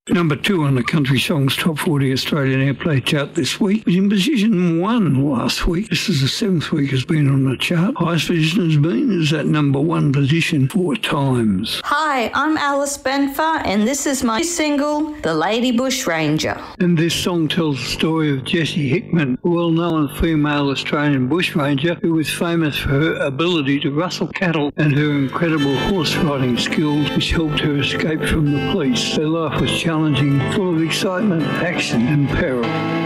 Number 2 on the Country Songs Top 40 Australian Airplay chart this week was in position 1 last week. This is the 7th week it's been on the chart. Highest position has been is at number 1 position 4 times. Hi, I'm Alice Benfer and this is my single, The Lady Bushranger. And this song tells the story of Jessie Hickman, a well-known female Australian bushranger who was famous for her ability to rustle cattle and her incredible horse riding skills, which helped her escape from the police. Her life was challenging, full of excitement, action and peril.